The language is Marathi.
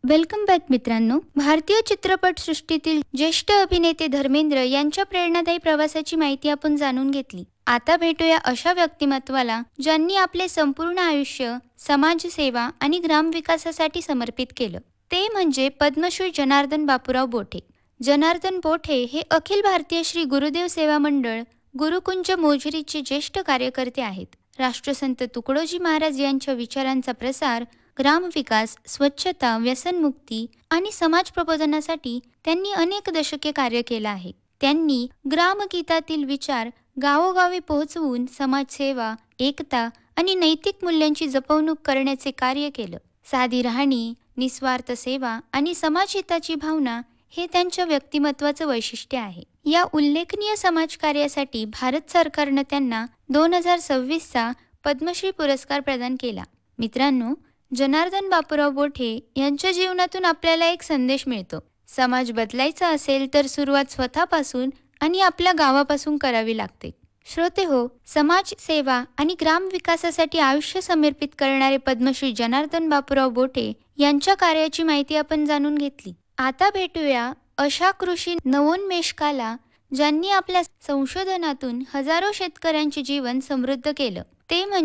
वेलकम बॅक मित्रांनो. भारतीय चित्रपटसृष्टीतील ज्येष्ठ अभिनेते धर्मेंद्र यांच्या प्रेरणादायी प्रवासाची माहिती आपण जाणून घेतली. आता भेटूया अशा व्यक्तिमत्वाला ज्यांनी आपले संपूर्ण आयुष्य समाजसेवा आणि ग्रामविकासासाठी समर्पित केलं. ते म्हणजे पद्मश्री जनार्दन बापूराव बोठे. जनार्दन बोठे हे अखिल भारतीय श्री गुरुदेव सेवा मंडळ गुरुकुंज मोझरीचे ज्येष्ठ कार्यकर्ते आहेत. राष्ट्रसंत तुकडोजी महाराज यांच्या विचारांचा प्रसार, ग्रामविकास, स्वच्छता, व्यसनमुक्ती आणि समाज प्रबोधनासाठी त्यांनी अनेक दशके कार्य केलं आहे. त्यांनी ग्रामगीतातील विचार गावोगावी पोहोचवून समाजसेवा, एकता आणि नैतिक मूल्यांची जपवणूक करण्याचे कार्य केलं. साधी राहणी, निस्वार्थ सेवा आणि समाजहिताची भावना हे त्यांच्या व्यक्तिमत्वाचं वैशिष्ट्य आहे. या उल्लेखनीय समाजकार्यासाठी भारत सरकारनं त्यांना 2026चा पद्मश्री पुरस्कार प्रदान केला. मित्रांनो, जनार्दन बापूराव बोठे यांच्या जीवनातून आपल्याला एक संदेश मिळतो. समाज बदलायचा असेल तर सुरुवात स्वतःपासून आणि आपल्या गावापासून करावी लागते. श्रोते हो, समाज सेवा आणि ग्रामविकासासाठी आयुष्य समर्पित करणारे पद्मश्री जनार्दन बापूराव बोठे यांच्या कार्याची माहिती आपण जाणून घेतली. आता भेटूया अशा कृषी नवोन्मेषकाला ज्यांनी आपल्या संशोधनातून हजारो शेतकऱ्यांचे जीवन समृद्ध केलं. ते म्हणजे